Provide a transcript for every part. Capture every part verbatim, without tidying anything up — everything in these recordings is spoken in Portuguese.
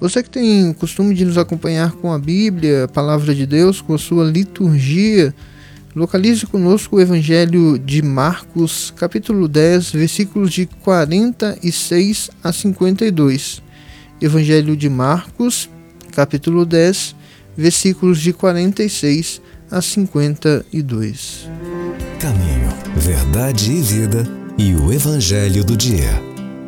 Você que tem o costume de nos acompanhar com a Bíblia, a Palavra de Deus, com a sua liturgia, localize conosco o Evangelho de Marcos, capítulo dez, versículos de quarenta e seis a cinquenta e dois. Evangelho de Marcos, capítulo dez, versículos de quarenta e seis a cinquenta e dois. Caminho, verdade e vida, e o Evangelho do dia.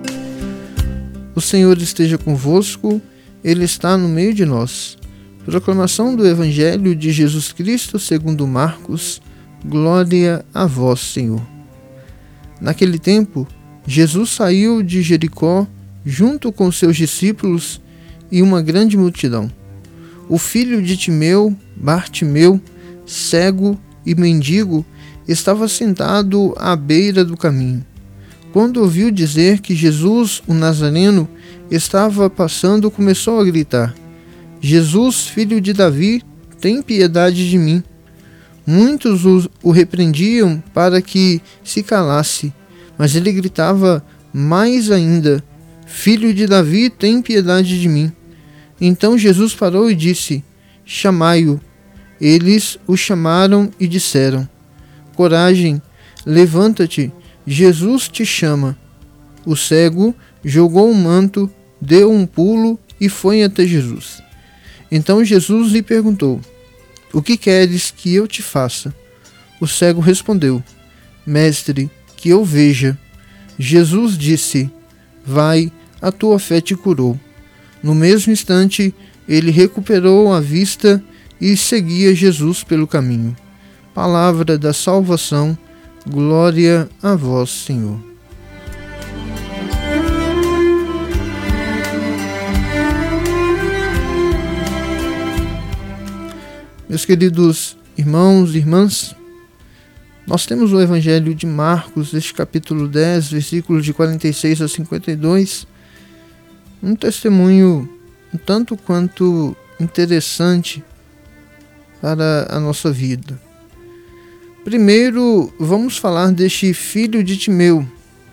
O Senhor esteja convosco, Ele está no meio de nós. Proclamação do Evangelho de Jesus Cristo segundo Marcos. Glória a vós, Senhor. Naquele tempo, Jesus saiu de Jericó junto com seus discípulos e uma grande multidão. O filho de Timeu, Bartimeu, cego e mendigo, estava sentado à beira do caminho. Quando ouviu dizer que Jesus, o Nazareno, estava passando, começou a gritar: Jesus, filho de Davi, tem piedade de mim. Muitos o, o repreendiam para que se calasse, mas ele gritava mais ainda: Filho de Davi, tem piedade de mim. Então Jesus parou e disse: Chamai-o. Eles o chamaram e disseram: Coragem, levanta-te, Jesus te chama. O cego jogou um manto, deu um pulo e foi até Jesus. Então Jesus lhe perguntou: O que queres que eu te faça? O cego respondeu: Mestre, que eu veja. Jesus disse: Vai, a tua fé te curou. No mesmo instante, ele recuperou a vista e seguia Jesus pelo caminho. Palavra da salvação, glória a vós, Senhor. Meus queridos irmãos e irmãs, nós temos o Evangelho de Marcos, este capítulo dez, versículos de quarenta e seis a cinquenta e dois, um testemunho um tanto quanto interessante para a nossa vida. Primeiro, vamos falar deste filho de Timeu.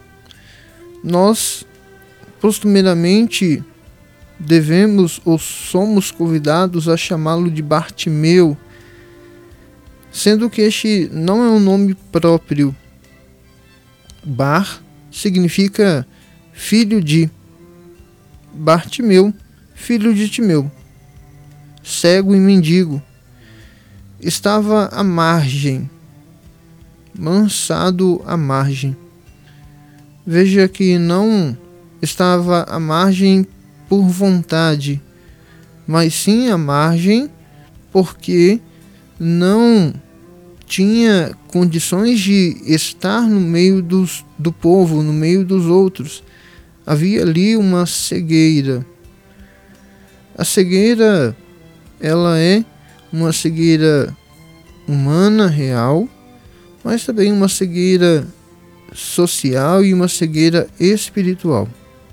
Nós, costumeiramente, devemos ou somos convidados a chamá-lo de Bartimeu, sendo que este não é um nome próprio. Bar significa filho de. Bartimeu, filho de Timeu, cego e mendigo, estava à margem, lançado à margem. Veja que não estava à margem por vontade, mas sim à margem porque não tinha condições de estar no meio dos, do povo, no meio dos outros. Havia ali uma cegueira. A cegueira, ela é uma cegueira humana, real, mas também uma cegueira social e uma cegueira espiritual.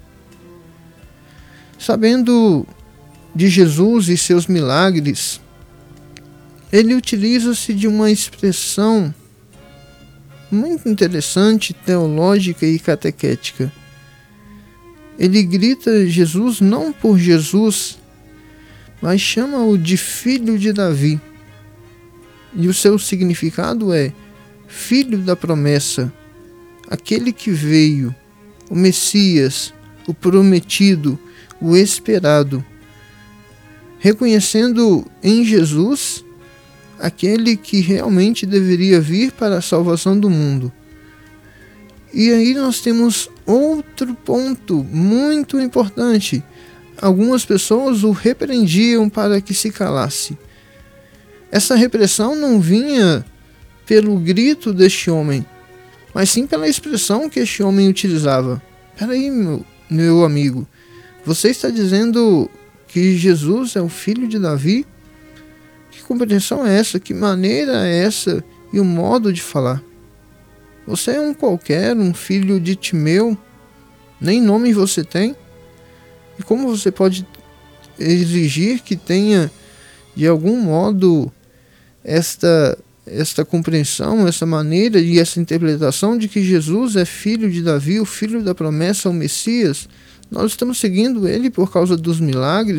Sabendo de Jesus e seus milagres, ele utiliza-se de uma expressão muito interessante, teológica e catequética. Ele grita Jesus não por Jesus, mas chama-o de filho de Davi. E o seu significado é filho da promessa, aquele que veio, o Messias, o prometido, o esperado. Reconhecendo em Jesus aquele que realmente deveria vir para a salvação do mundo. E aí nós temos outro ponto muito importante. Algumas pessoas o repreendiam para que se calasse. Essa repressão não vinha pelo grito deste homem, mas sim pela expressão que este homem utilizava. Peraí, meu, meu amigo, você está dizendo que Jesus é o filho de Davi? Que compreensão é essa? Que maneira é essa? E o modo de falar? Você é um qualquer, um filho de Timeu, nem nome você tem. E como você pode exigir que tenha, de algum modo, esta, esta compreensão, essa maneira e essa interpretação de que Jesus é filho de Davi, o filho da promessa, o Messias? Nós estamos seguindo ele por causa dos milagres,